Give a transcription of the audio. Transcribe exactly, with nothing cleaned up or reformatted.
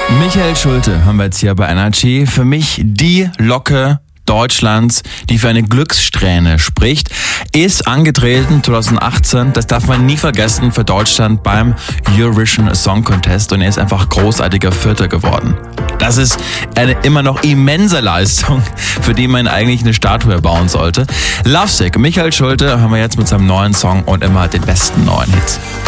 Michael Schulte haben wir jetzt hier bei Energy. Für mich die Locke Deutschlands, die für eine Glückssträhne spricht, ist angetreten zwanzig achtzehn, das darf man nie vergessen, für Deutschland beim Eurovision Song Contest, und er ist einfach großartiger Vierter geworden. Das ist eine immer noch immense Leistung, für die man eigentlich eine Statue bauen sollte. Lovesick, Michael Schulte haben wir jetzt mit seinem neuen Song und immer den besten neuen Hits.